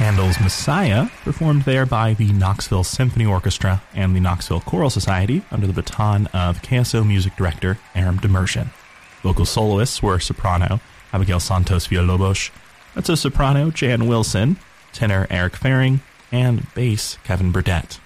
Handel's Messiah, performed there by the Knoxville Symphony Orchestra and the Knoxville Choral Society under the baton of KSO music director Aram Demersion. Vocal soloists were soprano Abigail Santos Villalobos, mezzo-soprano Jan Wilson, tenor Eric Faring, and bass Kevin Burdett.